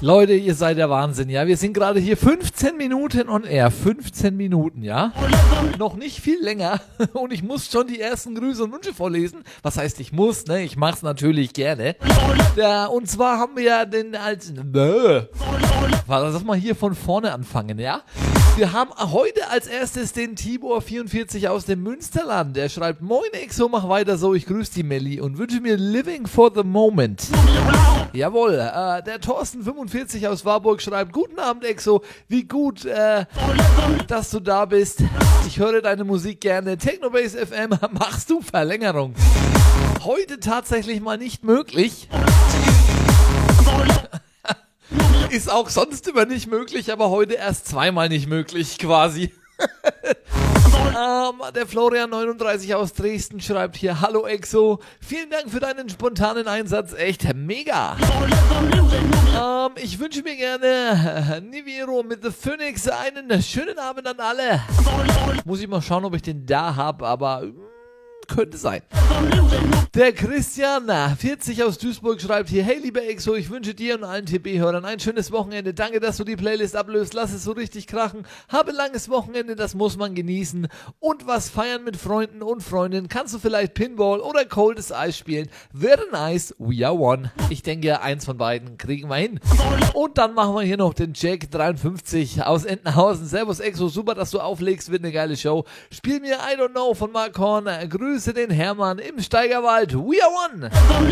Leute, ihr seid der Wahnsinn, ja. Wir sind gerade hier 15 Minuten on air. 15 Minuten, ja. Noch nicht viel länger. Und ich muss schon die ersten Grüße und Wünsche vorlesen. Was heißt, ich muss, ne? Ich mach's natürlich gerne. Ja, und zwar haben wir ja den als... Lass mal hier von vorne anfangen, ja. Wir haben heute als erstes den Tibor44 aus dem Münsterland. Der schreibt, moin Exo, mach weiter so, ich grüße die Melli und wünsche mir Living for the Moment. Jawohl, der Thorsten45 aus Warburg schreibt, guten Abend Exo, wie gut, dass du da bist. Ich höre deine Musik gerne. Technobase FM, machst du Verlängerung? Heute tatsächlich mal nicht möglich. Ist auch sonst immer nicht möglich, aber heute erst zweimal nicht möglich, quasi. Der Florian39 aus Dresden schreibt hier, hallo Exo, vielen Dank für deinen spontanen Einsatz, echt mega. Ich wünsche mir gerne Niviro mit The Phoenix einen schönen Abend an alle. Muss ich mal schauen, ob ich den da habe, aber... könnte sein. Der Christian 40 aus Duisburg schreibt hier, hey lieber Exo, ich wünsche dir und allen TB-Hörern ein schönes Wochenende. Danke, dass du die Playlist ablöst. Lass es so richtig krachen. Habe langes Wochenende, das muss man genießen. Und was feiern mit Freunden und Freundinnen. Kannst du vielleicht Pinball oder Coldes Eis spielen? Wäre nice. We are one. Ich denke, eins von beiden kriegen wir hin. Und dann machen wir hier noch den Jack 53 aus Entenhausen. Servus Exo, super, dass du auflegst. Wird eine geile Show. Spiel mir I Don't Know von Mark Horn. Grüße den Hermann im Steigerwald. We are one.